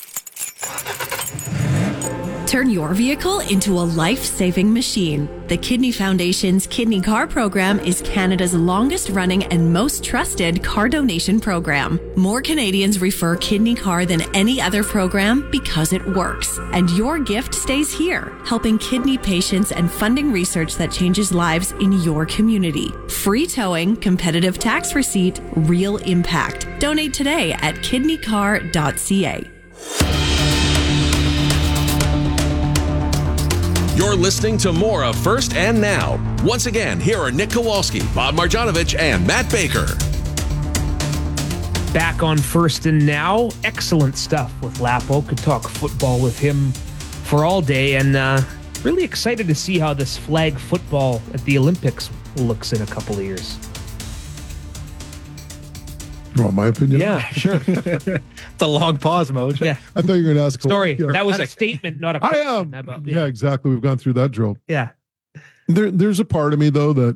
S26: Turn your vehicle into a life-saving machine. The Kidney Foundation's Kidney Car program is Canada's longest-running and most trusted car donation program. More Canadians refer Kidney Car than any other program because it works. And your gift stays here, helping kidney patients and funding research that changes lives in your community. Free towing, competitive tax receipt, real impact. Donate today at kidneycar.ca.
S14: You're listening to more of First and Now. Once again, here are Nick Kowalski, Bob Marjanovic, and Matt Baker.
S1: Back on First and Now. Excellent stuff with Lapo. Could talk football with him for all day, and really excited to see how this flag football at the Olympics looks in a couple of years.
S3: You want my opinion?
S1: Yeah, sure.
S2: It's a long pause, Moj.
S1: Yeah.
S3: I thought you were going to ask.
S1: Sorry, that was a statement, not a question.
S3: Yeah, exactly. We've gone through that drill.
S1: Yeah.
S3: There's a part of me, though, that,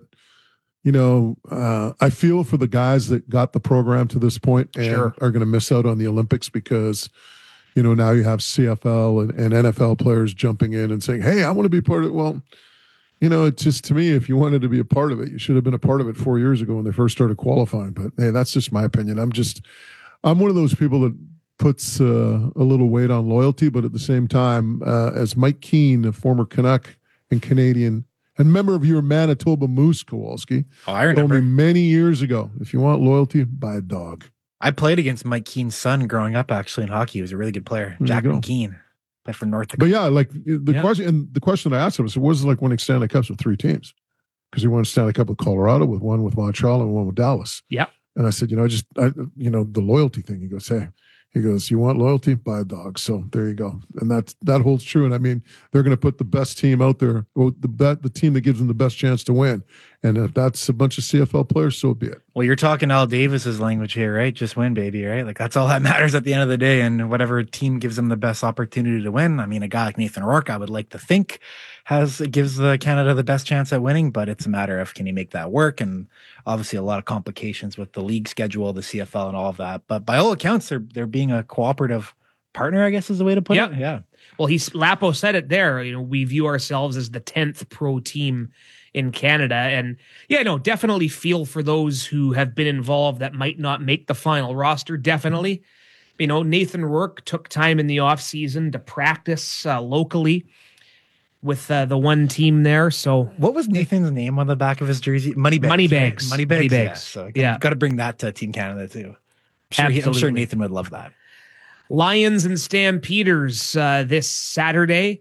S3: I feel for the guys that got the program to this point and are going to miss out on the Olympics because, now you have CFL and NFL players jumping in and saying, hey, I want to be part of it. Well, it's just, to me, if you wanted to be a part of it, you should have been a part of it 4 years ago when they first started qualifying. But hey, that's just my opinion. I'm one of those people that puts a little weight on loyalty, but at the same time, as Mike Keane, a former Canuck and Canadian, and member of your Manitoba Moose, Kowalski,
S2: I remember.
S3: Told me many years ago, if you want loyalty, buy a dog.
S2: I played against Mike Keane's son growing up, actually, in hockey. He was a really good player. Jackman Keane. Played for North Dakota.
S3: But yeah, like the question I asked him was, it was like winning Stanley Cups with 3 teams, because he won a Stanley Cup with Colorado, with one with Montreal, and one with Dallas.
S1: Yeah.
S3: And I said, the loyalty thing. He goes, you want loyalty? Buy a dog. So there you go. And that holds true. And I mean, they're going to put the best team out there, or the team that gives them the best chance to win. And if that's a bunch of CFL players, so be it.
S2: Well, you're talking Al Davis's language here, right? Just win, baby, right? Like, that's all that matters at the end of the day. And whatever team gives them the best opportunity to win. I mean, a guy like Nathan O'Rourke, I would like to think gives Canada the best chance at winning, but it's a matter of, can he make that work? And obviously a lot of complications with the league schedule, the CFL, and all of that. But by all accounts, they're being a cooperative partner, I guess is the way to put it. Yeah.
S1: Well, Lapo said it there. We view ourselves as the 10th pro team in Canada. And definitely feel for those who have been involved that might not make the final roster. Definitely. Nathan Rourke took time in the offseason to practice locally with the one team there. So
S2: what was Nathan's name on the back of his jersey? Moneybags. Moneybags. Yeah. So got to bring that to Team Canada too. I'm sure Nathan would love that.
S1: Lions and Stampeders this Saturday.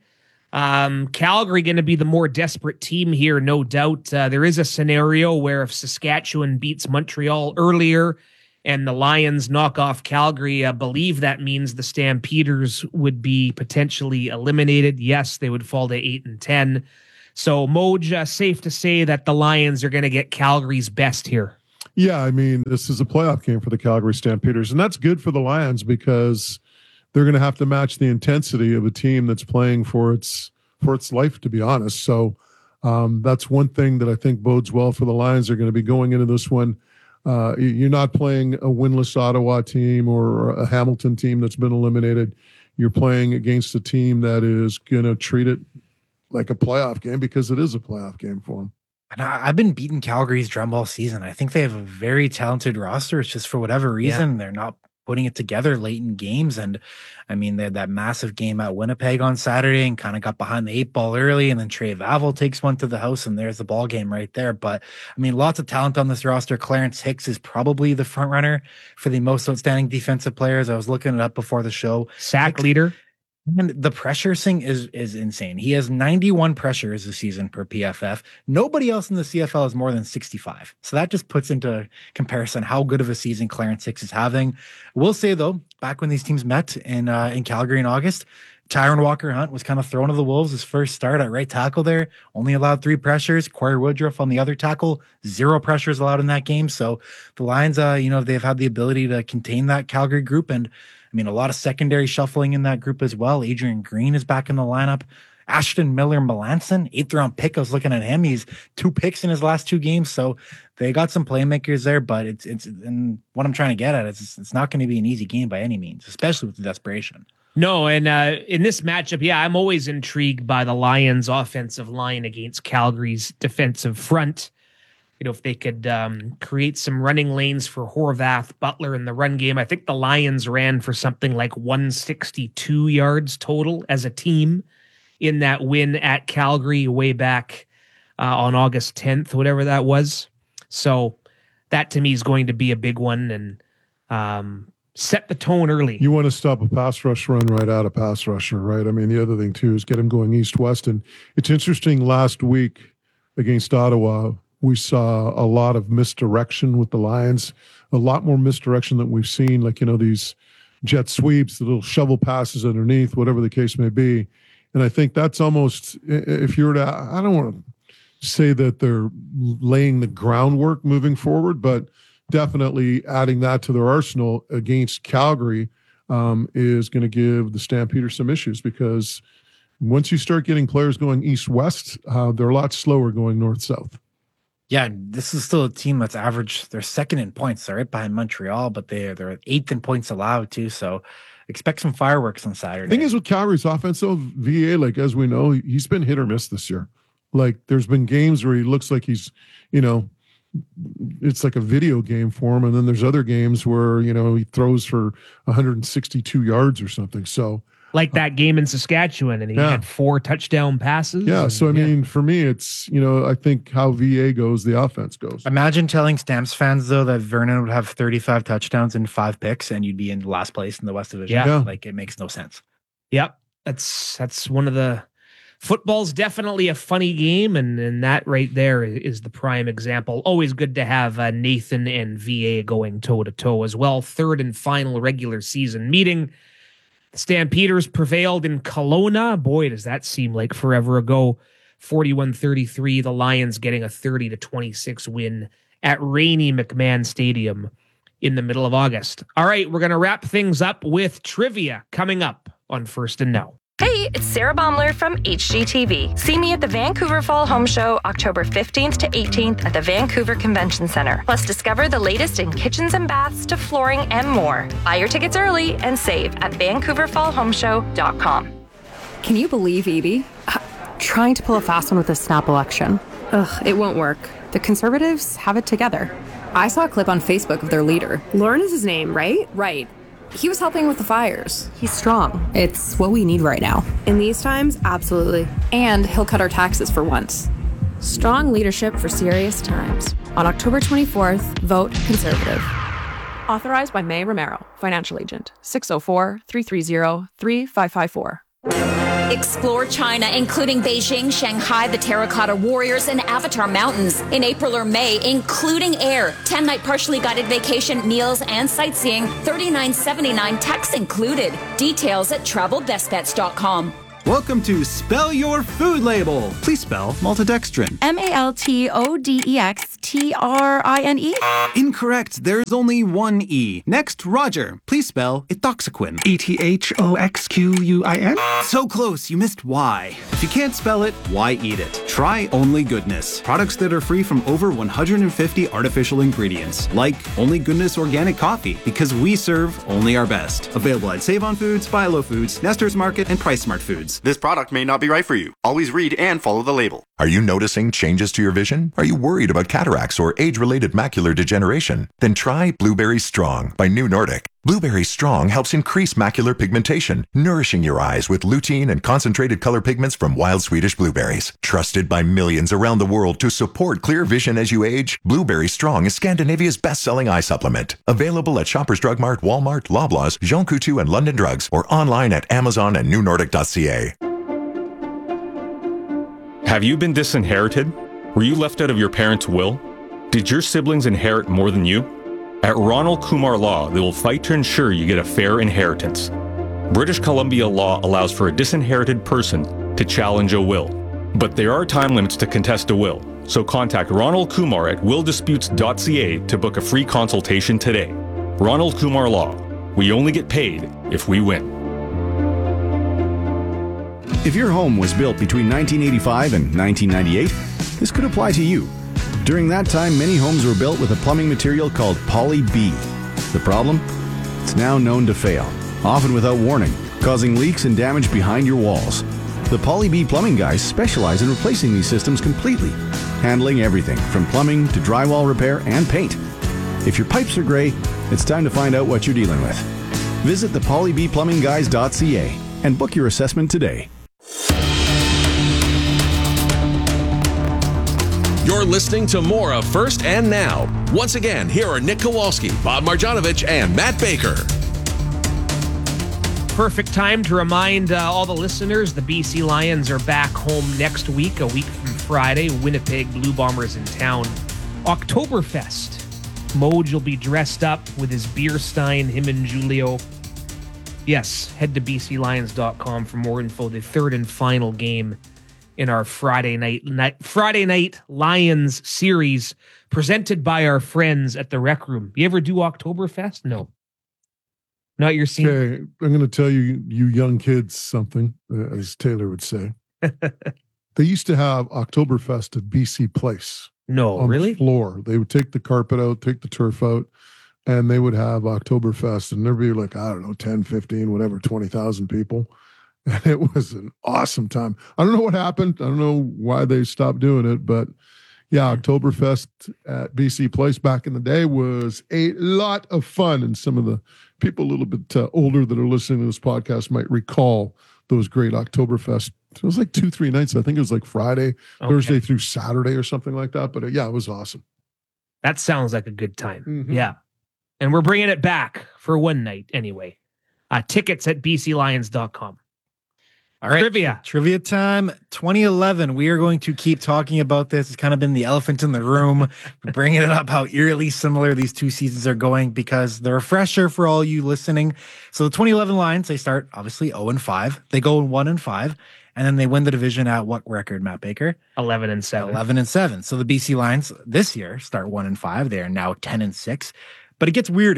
S1: Calgary going to be the more desperate team here, no doubt. There is a scenario where if Saskatchewan beats Montreal earlier and the Lions knock off Calgary, I believe that means the Stampeders would be potentially eliminated. Yes, they would fall to 8-10. So, Moj, safe to say that the Lions are going to get Calgary's best here.
S3: Yeah, I mean, this is a playoff game for the Calgary Stampeders, and that's good for the Lions because they're going to have to match the intensity of a team that's playing for its life, to be honest. So that's one thing that I think bodes well for the Lions. They're going to be going into this one. You're not playing a winless Ottawa team or a Hamilton team that's been eliminated. You're playing against a team that is going to treat it like a playoff game because it is a playoff game for them.
S2: And I've been beating Calgary's drum all season. I think they have a very talented roster. It's just for whatever reason, they're not putting it together late in games. And I mean, they had that massive game at Winnipeg on Saturday and kind of got behind the 8 ball early. And then Trey Vavel takes one to the house and there's the ball game right there. But I mean, lots of talent on this roster. Clarence Hicks is probably the front runner for the most outstanding defensive players. I was looking it up before the show.
S1: Sack leader.
S2: And the pressure thing is insane. He has 91 pressures this season per PFF. Nobody else in the CFL has more than 65. So that just puts into comparison how good of a season Clarence Hicks is having. We'll say, though, back when these teams met in Calgary in August, Tyron Walker-Hunt was kind of thrown to the wolves. His first start at right tackle there, only allowed 3 pressures. Corey Woodruff on the other tackle, 0 pressures allowed in that game. So the Lions, they've had the ability to contain that Calgary group. And I mean, a lot of secondary shuffling in that group as well. Adrian Green is back in the lineup. Ashton Miller-Melanson, 8th round pick. I was looking at him. He's 2 picks in his last 2 games. So they got some playmakers there, but it's and what I'm trying to get at is it's not going to be an easy game by any means, especially with the desperation.
S1: No, and in this matchup, I'm always intrigued by the Lions' offensive line against Calgary's defensive front. If they could create some running lanes for Horvath, Butler in the run game. I think the Lions ran for something like 162 yards total as a team in that win at Calgary way back on August 10th, whatever that was. So that to me is going to be a big one and set the tone early.
S3: You want to stop a pass rush run right out of pass rusher, right? I mean, the other thing too is get him going east-west. And it's interesting, last week against Ottawa, we saw a lot of misdirection with the Lions, a lot more misdirection than we've seen, like, these jet sweeps, the little shovel passes underneath, whatever the case may be. And I think that's almost, if you were to, I don't want to say that they're laying the groundwork moving forward, but definitely adding that to their arsenal against Calgary is going to give the Stampeders some issues, because once you start getting players going east-west, they're a lot slower going north-south.
S2: Yeah, this is still a team that's average. They're second in points. They're right behind Montreal, but they're 8th in points allowed too. So expect some fireworks on Saturday.
S3: The thing is with Calgary's offense, though, VA, like, as we know, he's been hit or miss this year. Like, there's been games where he looks like he's, it's like a video game for him. And then there's other games where, he throws for 162 yards or something. So,
S1: like that game in Saskatchewan, and he had 4 touchdown passes.
S3: Yeah, so I mean, for me, it's, I think how VA goes, the offense goes.
S2: Imagine telling Stamps fans, though, that Vernon would have 35 touchdowns and 5 picks, and you'd be in last place in the West Division.
S1: Yeah.
S2: Like, it makes no sense.
S1: Yep, that's one of the... Football's definitely a funny game, and that right there is the prime example. Always good to have Nathan and VA going toe-to-toe as well. 3rd and final regular season meeting. The Stampeders prevailed in Kelowna. Boy, does that seem like forever ago. 41-33, the Lions getting a 30-26 win at Rainy McMahon Stadium in the middle of August. All right, we're going to wrap things up with trivia coming up on First and Now.
S4: Hey, it's Sarah Baumler from HGTV. See me at the Vancouver Fall Home Show, October 15th to 18th at the Vancouver Convention Center. Plus, discover the latest in kitchens and baths to flooring and more. Buy your tickets early and save at VancouverFallHomeshow.com.
S5: Can you believe Edie?
S6: Trying to pull a fast one with the snap election.
S5: Ugh, it won't work.
S6: The Conservatives have it together.
S5: I saw a clip on Facebook of their leader.
S6: Lauren is his name, right?
S5: Right. He was helping with the fires.
S6: He's strong. It's what we need right now. In these times, absolutely.
S5: And he'll cut our taxes for once.
S6: Strong leadership for serious times. On October 24th, vote Conservative.
S18: Authorized by May Romero, Financial Agent, 604-330-3554.
S7: Explore China, including Beijing, Shanghai, the Terracotta Warriors, and Avatar Mountains in April or May, including air. 10-night partially guided vacation, meals, and sightseeing. $39.79 tax included. Details at travelbestbets.com.
S8: Welcome to Spell Your Food Label. Please spell maltodextrin.
S6: MALTODEXTRINE?
S8: Incorrect. There's only one E. Next, Roger. Please spell ethoxyquin.
S24: ETHOXQUIN?
S8: So close, you missed Y. If you can't spell it, why eat it? Try Only Goodness. Products that are free from over 150 artificial ingredients. Like Only Goodness Organic Coffee, because we serve only our best. Available at Save On Foods, Buy Low Foods, Nestor's Market, and Price Smart Foods.
S20: This product may not be right for you. Always read and follow the label.
S9: Are you noticing changes to your vision? Are you worried about cataracts or age-related macular degeneration? Then try Blueberry Strong by New Nordic. Blueberry Strong helps increase macular pigmentation, nourishing your eyes with lutein and concentrated color pigments from wild Swedish blueberries. Trusted by millions around the world to support clear vision as you age, Blueberry Strong is Scandinavia's best-selling eye supplement. Available at Shoppers Drug Mart, Walmart, Loblaws, Jean Coutu, and London Drugs, or online at Amazon and newnordic.ca.
S10: Have you been disinherited? Were you left out of your parents' will? Did your siblings inherit more than you? At Ronald Kumar Law, they will fight to ensure you get a fair inheritance. British Columbia law allows for a disinherited person to challenge a will, but there are time limits to contest a will, so contact Ronald Kumar at willdisputes.ca to book a free consultation today. Ronald Kumar Law. We only get paid if we win.
S27: If your home was built between 1985 and 1998, this could apply to you. During that time, many homes were built with a plumbing material called Poly B. The problem? It's now known to fail, often without warning, causing leaks and damage behind your walls. The Poly B plumbing guys specialize in replacing these systems completely, handling everything from plumbing to drywall repair and paint. If your pipes are gray, it's time to find out what you're dealing with. Visit thepolybplumbingguys.ca and book your assessment today.
S14: You're listening to more of First and Now. Once again, here are Nick Kowalski, Bob Marjanovic, and Matt Baker.
S1: Perfect time to remind all the listeners the BC Lions are back home next week, a week from Friday. Winnipeg Blue Bombers in town. Oktoberfest. Moj will be dressed up with his beer stein, him and Julio. Yes, head to bclions.com for more info. The third and final game in our Friday night Lions series, presented by our friends at the Rec Room. You ever do Oktoberfest? No. Not your scene.
S3: Okay, I'm going to tell you young kids something, as Taylor would say. They used to have Oktoberfest at BC Place.
S1: No,
S3: on
S1: really?
S3: The floor. They would take the carpet out, take the turf out, and they would have Oktoberfest, and there'd be like, I don't know, 10, 15, whatever, 20,000 people. And it was an awesome time. I don't know what happened. I don't know why they stopped doing it, but yeah, Oktoberfest at BC Place back in the day was a lot of fun. And some of the people a little bit older that are listening to this podcast might recall those great Oktoberfest. It was like 2-3 nights. I think it was like Friday, Thursday through Saturday or something like that. But yeah, it was awesome.
S1: That sounds like a good time.
S3: Mm-hmm.
S1: Yeah. And we're bringing it back for one night anyway. Tickets at bclions.com.
S2: All right. Trivia time. 2011. We are going to keep talking about this. It's kind of been the elephant in the room. Bringing it up how eerily similar these two seasons are going because they're a refresher for all you listening. So the 2011 Lions, they start obviously 0-5. They go 1-5. And then they win the division at what record, Matt Baker?
S1: 11-7.
S2: 11-7. So the BC Lions this year start 1-5. They are now 10-6. But it gets weirder.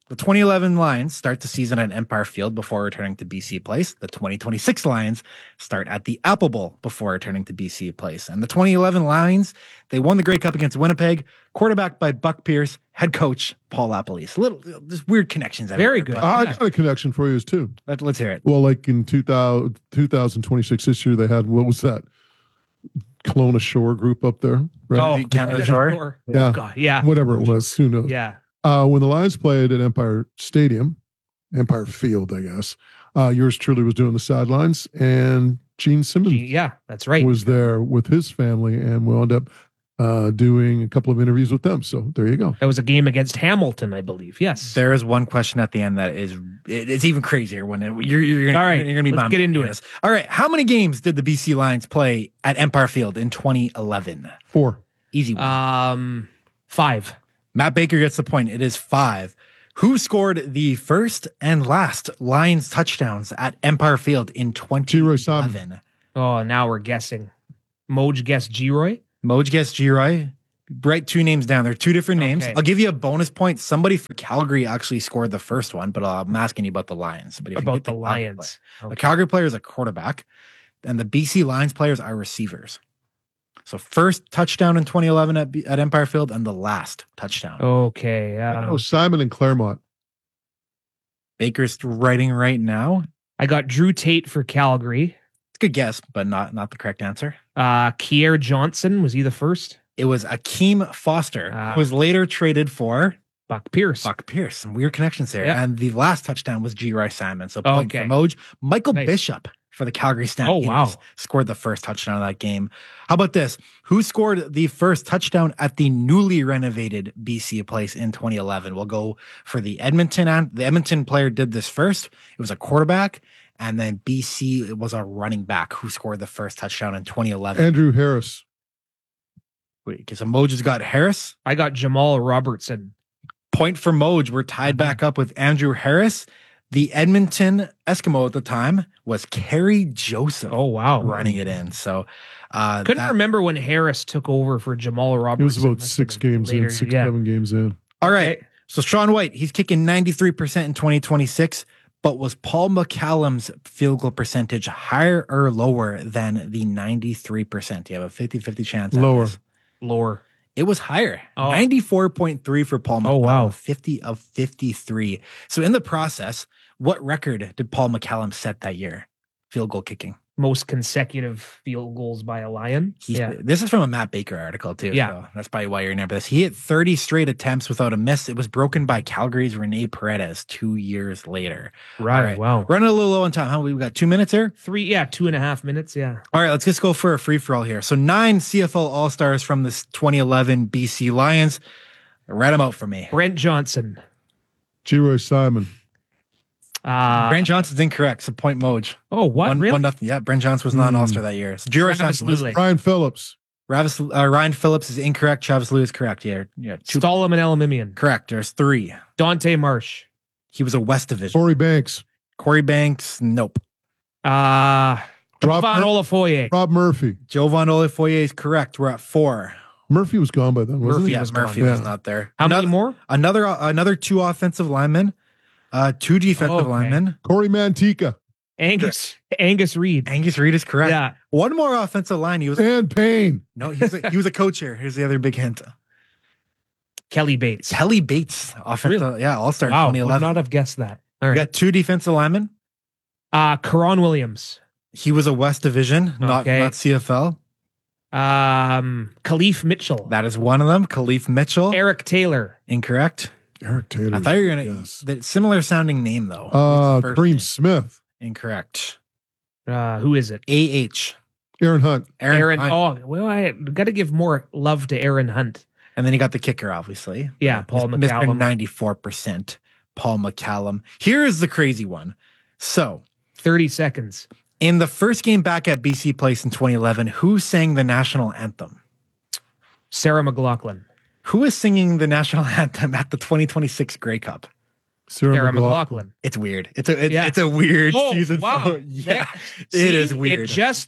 S2: The 2011 Lions start the season at Empire Field before returning to BC Place. The 2026 Lions start at the Apple Bowl before returning to BC Place. And the 2011 Lions, they won the Grey Cup against Winnipeg, quarterbacked by Buck Pierce, head coach Paul LaPolice. Just weird connections.
S1: Very good.
S3: I got a connection for you too.
S2: Let's hear it.
S3: Well, like in 2026 this year, they had, what was that? Kelowna Shore group up there. Right?
S2: Oh, Canada Shore?
S3: Yeah.
S1: Oh, God, yeah.
S3: Whatever it was. Who knows?
S1: Yeah.
S3: When the Lions played at Empire Field, I guess, yours truly was doing the sidelines, and Gene Simmons
S1: that's right,
S3: was there with his family, and we wound up doing a couple of interviews with them. So there you go.
S1: That was a game against Hamilton, I believe. Yes.
S2: There is one question at the end that it's even crazier when you're gonna,
S1: all right,
S2: you're gonna be
S1: let's get into it.
S2: All right. How many games did the BC Lions play at Empire Field in 2011?
S3: 4.
S2: Easy one.
S1: 5.
S2: Matt Baker gets the point. It is 5. Who scored the first and last Lions touchdowns at Empire Field in 2011?
S1: Oh, now we're guessing. Moj guessed Giroy.
S2: Moj guessed Giroy. Write 2 names down. They're 2 different names.
S1: Okay.
S2: I'll give you a bonus point. Somebody for Calgary actually scored the first one, but I'm asking you about the Lions. But if you
S1: About
S2: get
S1: the
S2: Calgary
S1: Lions.
S2: player. The Calgary player is a quarterback, and the BC Lions players are receivers. So first touchdown in 2011 at Empire Field, and the last touchdown.
S1: Okay.
S3: Simon and Claremont.
S2: Baker's writing right now.
S1: I got Drew Tate for Calgary.
S2: It's a good guess, but not the correct answer.
S1: Kier Johnson, was he the first?
S2: It was Akeem Foster, who was later traded for
S1: Buck Pierce.
S2: Some weird connections there.
S1: Yep.
S2: And the last touchdown was G. Roy Simon. So point for Moj. Michael Bishop for the Calgary Stampeders scored the first touchdown of that game. How about this? Who scored the first touchdown at the newly renovated BC Place in 2011? We'll go for the Edmonton. The Edmonton player did this first. It was a quarterback. And then BC was a running back who scored the first touchdown in 2011.
S3: Andrew Harris.
S2: Wait, because Moj has got Harris.
S1: I got Jamal Robertson.
S2: Point for Moj. We're tied back up with Andrew Harris. The Edmonton Eskimo at the time was Kerry Joseph.
S1: Oh, wow.
S2: Running it in. So
S1: couldn't remember when Harris took over for Jamal Robertson.
S3: It was about 6 games in, 7 games in.
S2: All right. So Sean White, he's kicking 93% in 2026. But was Paul McCallum's field goal percentage higher or lower than the 93%? You have a 50-50 chance.
S1: Lower.
S2: It was higher. 94.3 for Paul McCallum.
S1: Oh, wow.
S2: 50 of 53. So in the process, what record did Paul McCallum set that year? Field goal kicking.
S1: Most consecutive field goals by a Lion.
S2: This is from a Matt Baker article, too.
S1: Yeah.
S2: So that's probably why you're in there. But he hit 30 straight attempts without a miss. It was broken by Calgary's Rene Paredes 2 years later.
S1: Right. Wow.
S2: Running a little low on time. How we got 2 minutes here?
S1: 2.5 minutes. Yeah.
S2: All right. Let's just go for a free for all here. So 9 CFL All-Stars from this 2011 BC Lions. Write them out for me.
S1: Brent Johnson.
S3: G. Roy Simon.
S2: Brent Johnson's incorrect. So point Moj.
S1: Oh, what? Really?
S2: 1-0. Yeah, Brent Johnson was not an All-Star that year. So
S3: Ryan Phillips.
S2: Ryan Phillips is incorrect. Travis Lewis correct. Yeah.
S1: Solomon Elamimian.
S2: Correct. There's 3.
S1: Dante Marsh.
S2: He was a West Division.
S3: Corey Banks.
S2: Nope.
S1: Jovan Olafoye.
S3: Rob Murphy.
S2: Jovan Olafoye is correct. We're at 4.
S3: Murphy was gone by then, wasn't he?
S2: Murphy was not there.
S1: How many more?
S2: Another 2 offensive linemen. 2 defensive linemen.
S3: Corey Mantica.
S1: Angus Reed.
S2: Angus Reed is correct.
S1: Yeah.
S2: 1 more offensive line.
S3: And Payne.
S2: No, he was a coach here. Here's the other big hint.
S1: Kelly Bates.
S2: Offensive.
S1: Really?
S2: Yeah, All-Star
S1: 2011.
S2: Would
S1: not have guessed that. All right.
S2: We got 2 defensive linemen.
S1: Karan Williams.
S2: He was a West Division, not CFL.
S1: Khalif Mitchell.
S2: That is one of them. Khalif Mitchell.
S1: Eric Taylor.
S2: Incorrect.
S3: Eric Taylor.
S2: I thought you were going to... Similar sounding name, though.
S3: Kareem Smith.
S2: Incorrect.
S1: Who is it?
S2: A.H.
S3: Aaron Hunt.
S1: Aaron. Oh, well, I got to give more love to Aaron Hunt.
S2: And then you got the kicker, obviously.
S1: Yeah, Paul McCallum.
S2: 94%. Paul McCallum. Here is the crazy one. So,
S1: 30 seconds.
S2: In the first game back at BC Place in 2011, who sang the national anthem?
S1: Sarah McLachlan.
S2: Who is singing the national anthem at the 2026 Grey Cup?
S1: Sarah McLachlan.
S2: It's weird. It's a weird season.
S1: Wow.
S2: Yeah, it is weird.
S1: It just might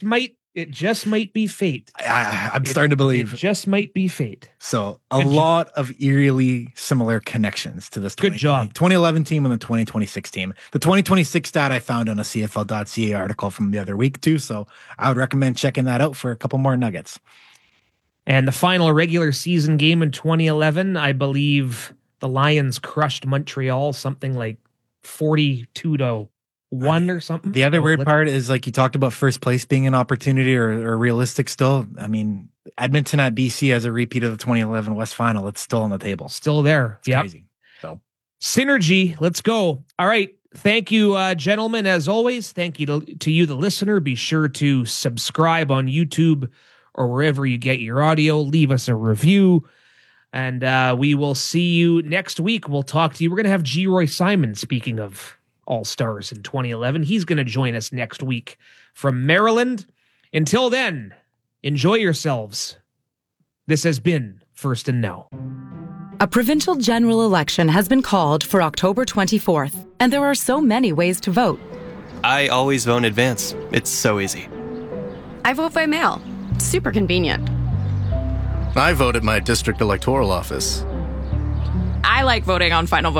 S1: It just might be fate.
S2: I'm starting to believe.
S1: It just might be fate.
S2: So a lot of eerily similar connections to this.
S1: Good job.
S2: 2011 team and the 2026 team. The 2026 stat I found on a CFL.ca article from the other week too. So I would recommend checking that out for a couple more nuggets.
S1: And the final regular season game in 2011, I believe the Lions crushed Montreal something like 42-1 or something.
S2: The other weird part is, like, you talked about first place being an opportunity or realistic still. I mean, Edmonton at BC as a repeat of the 2011 West Final. It's still on the table.
S1: Still there.
S2: It's crazy. So
S1: synergy. Let's go. All right. Thank you, gentlemen, as always. Thank you to you, the listener. Be sure to subscribe on YouTube or wherever you get your audio. Leave us a review. And we will see you next week. We'll talk to you. We're going to have G. Roy Simon, speaking of All-Stars in 2011. He's going to join us next week from Maryland. Until then, enjoy yourselves. This has been First and Now.
S11: A provincial general election has been called for October 24th, and there are so many ways to vote.
S12: I always vote in advance. It's so easy.
S6: I vote by mail. Super convenient.
S13: I vote at my district electoral office.
S18: I like voting on final vote.